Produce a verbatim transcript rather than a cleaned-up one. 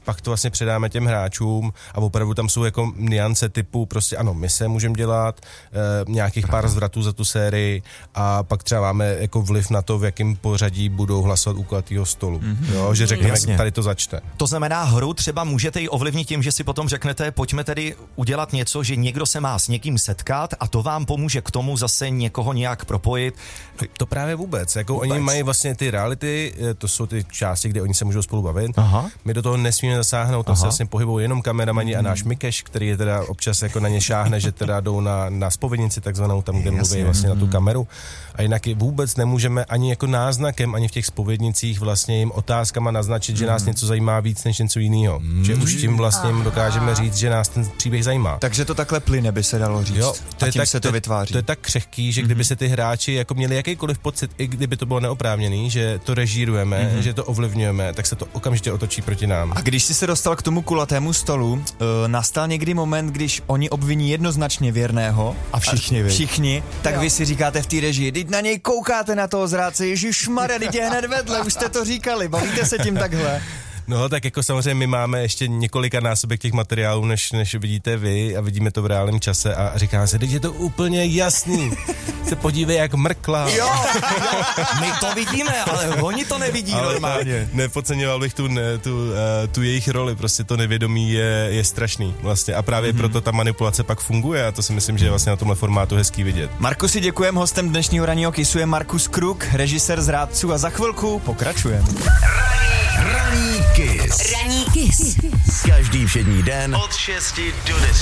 pak to vlastně předáme těm hráčům a opravdu tam jsou jako nuance typu prostě ano, my se můžeme dělat e, nějakých pár zvratů za tu sérii a pak třeba máme jako vliv na to, v jakém pořadí budou hlasovat u kulatýho stolu. Mm-hmm. Jo, že řekneme, jak tady to začne. To znamená, hru třeba můžete ji ovlivnit tím, že si potom řeknete, pojďme tedy udělat něco, že někdo se má s někým setkat a to vám pomůže k tomu zase někoho nějak propojit. To právě vůbec. Jako vůbec. Oni mají vlastně ty reality, to jsou ty části, kde oni se můžou spolu bavit. Aha. My do toho nesmíme zasáhnout, tam Aha. se vlastně pohybují jenom kameramani a náš Mikeš, který je teda občas jako na ně šáhne, že teda jdou na, na zpovědnici takzvanou, tam, kde mluví vlastně na tu kameru. A jinak vůbec nemůžeme ani jako náznakem, ani v těch zpovědnicích vlastně jim otázkama naznačit, že nás něco zajímá víc než něco jiného. Mm. Že už tím vlastně jim dokážeme říct, že nás ten příběh zajímá. Takže to takhle plyne, by se dalo říct. Jo, to a je tím tak, se to, to vytváří. To je tak křehký, že kdyby se ty hráči jako měli jakýkoliv pocit, i kdyby to bylo neoprávněný, že to režírujeme, mm-hmm. že to ovlivňujeme, tak se to okamžitě otočí proti nám. A když jsi se dostal k tomu kulatému stolu, uh, nastal někdy moment, když oni obviní jednoznačně věrného A všichni, a vy. všichni, tak jo. Vy si říkáte v té režii, teď na něj koukáte na toho zrádce, ježišmarja, teď je hned vedle, už jste to říkali, bavíte se tím takhle. No, tak jako samozřejmě my máme ještě několika násobek těch materiálů, než, než vidíte vy a vidíme to v reálném čase a říkáme se, teď je to úplně jasný. Se podívej, jak mrkla. Jo, jo, my to vidíme, ale oni to nevidí ale normálně. Nepodceňoval bych tu, ne, tu, uh, tu jejich roli, prostě to nevědomí je, je strašný vlastně a právě mm-hmm. proto ta manipulace pak funguje a to si myslím, že je vlastně na tomhle formátu hezký vidět. Markusi, děkujem, hostem dnešního Ranního Kissu je Markus Kruk, režisér Zrádců a za chvilku pokračujeme. Ranní Kiss. Ranní Kiss. Každý všední den od šesti do deseti.